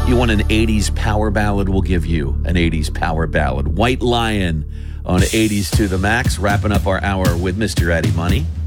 You want an 80s power ballad? We'll give you an 80s power ballad. White Lion on 80s to the max, wrapping up our hour with Mr. Eddie Money.